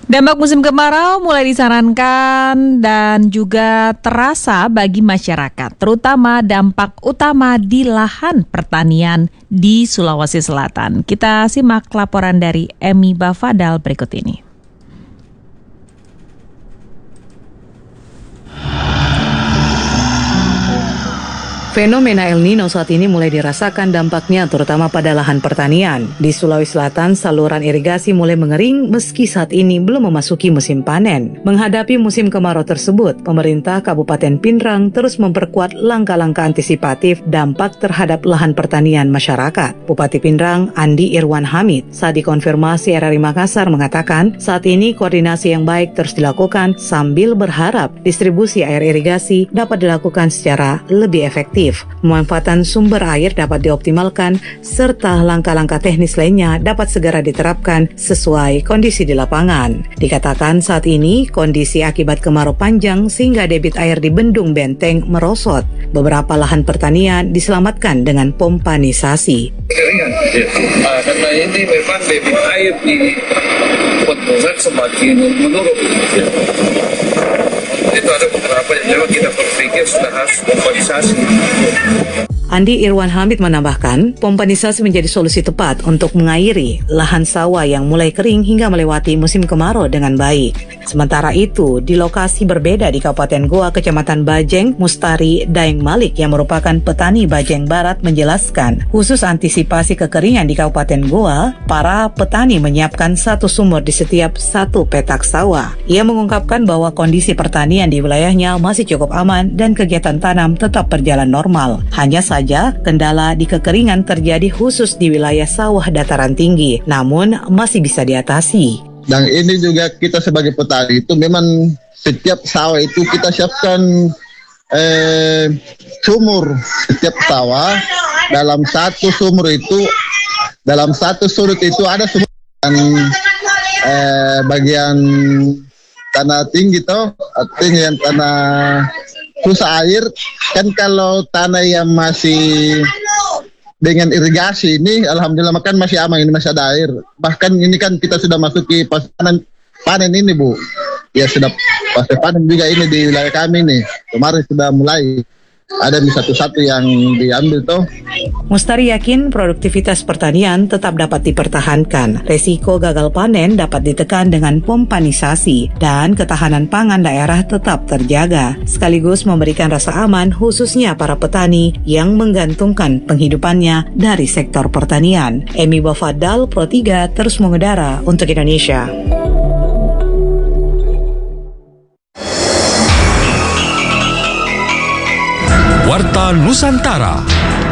Dampak musim kemarau mulai disarankan dan juga terasa bagi masyarakat, terutama dampak utama di lahan pertanian di Sulawesi Selatan. Kita simak laporan dari Emi Bafadal berikut ini. Fenomena El Nino saat ini mulai dirasakan dampaknya terutama pada lahan pertanian. Di Sulawesi Selatan, saluran irigasi mulai mengering meski saat ini belum memasuki musim panen. Menghadapi musim kemarau tersebut, pemerintah Kabupaten Pindrang terus memperkuat langkah-langkah antisipatif dampak terhadap lahan pertanian masyarakat. Bupati Pindrang, Andi Irwan Hamid, saat dikonfirmasi RRI Makassar mengatakan, saat ini koordinasi yang baik terus dilakukan sambil berharap distribusi air irigasi dapat dilakukan secara lebih efektif. Pemanfaatan sumber air dapat dioptimalkan, serta langkah-langkah teknis lainnya dapat segera diterapkan sesuai kondisi di lapangan. Dikatakan saat ini kondisi akibat kemarau panjang sehingga debit air di Bendung Benteng merosot. Beberapa lahan pertanian diselamatkan dengan pompanisasi. Karena ini memang debit air di bendungan semakin menurun. Itu ada beberapa yang memang kita berpikir sudah harus pompanisasi. Andi Irwan Hamid menambahkan, pompanisasi menjadi solusi tepat untuk mengairi lahan sawah yang mulai kering hingga melewati musim kemarau dengan baik. Sementara itu, di lokasi berbeda di Kabupaten Goa, Kecamatan Bajeng, Mustari Daeng Malik yang merupakan petani Bajeng Barat menjelaskan, khusus antisipasi kekeringan di Kabupaten Goa, para petani menyiapkan satu sumur di setiap satu petak sawah. Ia mengungkapkan bahwa kondisi pertanian di wilayahnya masih cukup aman dan kegiatan tanam tetap berjalan normal. Hanya saja, kendala di kekeringan terjadi khusus di wilayah sawah dataran tinggi, namun masih bisa diatasi. Dan ini juga kita sebagai petani itu memang setiap sawah itu kita siapkan sumur. Setiap sawah dalam satu sumur itu, dalam satu sudut itu ada sumur. Dan bagian tanah tinggi toh, artinya yang tanah susah air, kan kalau tanah yang masih dengan irigasi ini, alhamdulillah makan masih aman, ini masih ada air. Bahkan ini kan kita sudah masuki pas panen ini, Bu. Ya sudah pas panen juga ini di wilayah kami nih. Kemarin sudah mulai ada satu-satu yang diambil toh. Mustari yakin produktivitas pertanian tetap dapat dipertahankan. Resiko gagal panen dapat ditekan dengan pompanisasi dan ketahanan pangan daerah tetap terjaga, sekaligus memberikan rasa aman khususnya para petani yang menggantungkan penghidupannya dari sektor pertanian. Emi Bafadal, Pro 3 terus mengudara untuk Indonesia. Warta Nusantara.